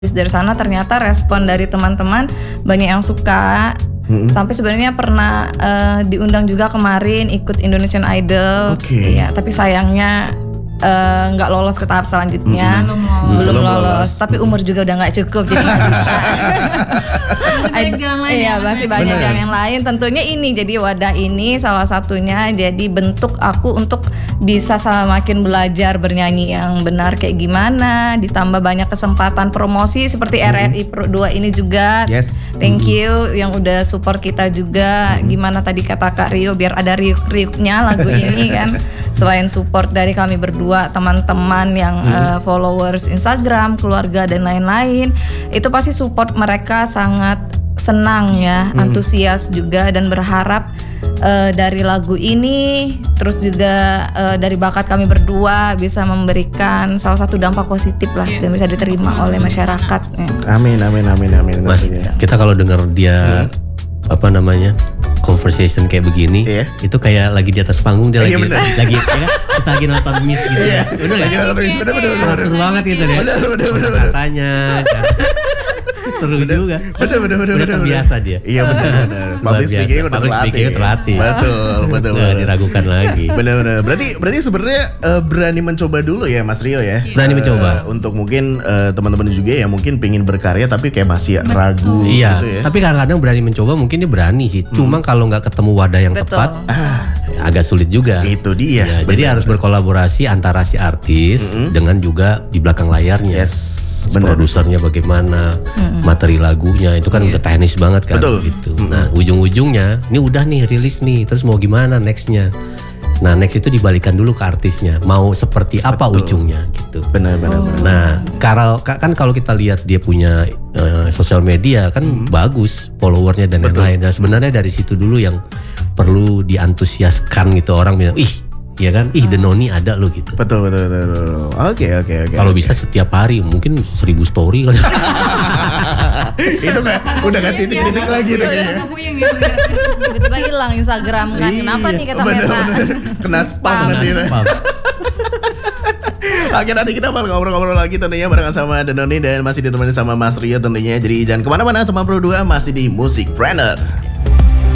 Terus dari sana ternyata respon dari teman-teman banyak yang suka. Sampai sebenarnya pernah diundang juga kemarin ikut Indonesian Idol. Iya, tapi sayangnya nggak lolos ke tahap selanjutnya. Belum lolos. Tapi umur juga udah nggak cukup jadi nggak bisa. Banyak jalan lain. Iya, masih banyak jalan yang lain. Tentunya ini jadi wadah ini salah satunya jadi bentuk aku untuk bisa semakin belajar bernyanyi yang benar kayak gimana. Ditambah banyak kesempatan promosi seperti RRI Pro 2 ini juga. Thank you yang udah support kita juga. Gimana tadi kata Kak Rio biar ada riuk-riuknya lagu ini kan. Selain support dari kami berdua, teman-teman yang followers Instagram, keluarga dan lain-lain, itu pasti support mereka sangat senang ya, antusias juga dan berharap dari lagu ini, terus juga dari bakat kami berdua bisa memberikan salah satu dampak positif lah dan bisa diterima oleh masyarakat. Amin. Mas, kita kalau dengar dia conversation kayak begini, itu kayak lagi di atas panggung dia lagi ya, kita lagi nonton Miss gitu. Udah lagi nonton Miss, bener banget gitu deh. Bener. Katanya. Seru juga. Bener. Terbiasa dia. Iya bener. Public speaking udah terlatih. Betul. Nggak diragukan lagi. Bener. Berarti sebenarnya berani mencoba dulu ya Mas Rio ya. Berani mencoba. Untuk mungkin teman-teman juga yang mungkin pengen berkarya tapi kayak masih ragu iya, gitu ya. tapi kadang-kadang berani mencoba mungkin dia berani sih. Cuma kalau nggak ketemu wadah yang tepat, agak sulit juga. Itu dia. Ya, jadi harus berkolaborasi antara si artis dengan juga di belakang layarnya. Produsernya bagaimana, materi lagunya itu kan udah teknis banget kan. Betul. Gitu. Nah ujung-ujungnya ini udah nih rilis nih, terus mau gimana nextnya? Nah next itu dibalikan dulu ke artisnya, mau seperti apa ujungnya gitu. Benar. Nah kalau kita lihat dia punya sosial media kan bagus followernya dan lain-lain. Nah sebenarnya dari situ dulu yang perlu diantusiaskan gitu, orang bilang ya kan, Denoni ada lo gitu. Betul. Oke. Kalau bisa setiap hari mungkin 1000 story kali. Itu udah kan titik-titik lagi tuh kayaknya. Tiba-tiba hilang Instagram kan. Kenapa nih kata Meta? Kena spam nanti. Oke, nanti kita bakal ngobrol-ngobrol lagi tentunya barengan sama Denoni dan masih ditemani sama Mas Rio tentunya. Jadi jangan kemana-mana, teman Pro 2 masih di Musikpreneur.